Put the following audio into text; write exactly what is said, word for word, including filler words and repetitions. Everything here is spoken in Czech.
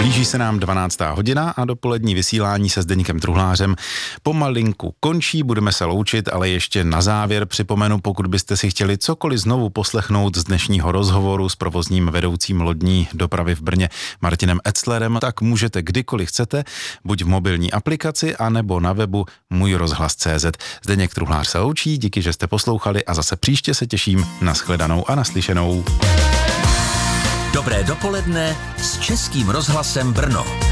Blíží se nám dvanáctá hodina a dopolední vysílání se Zdeňkem Truhlářem pomalinku končí, budeme se loučit, ale ještě na závěr připomenu, pokud byste si chtěli cokoliv znovu poslechnout z dnešního rozhovoru s provozním vedoucím lodní dopravy v Brně Martinem Etzlerem, tak můžete kdykoliv chcete, buď v mobilní aplikaci, anebo na webu můj rozhlas tečka cé zet. Zdeněk Truhlář se loučí, díky, že jste poslouchali a zase příště se těším na shledanou a naslyšenou. Dobré dopoledne s Českým rozhlasem Brno.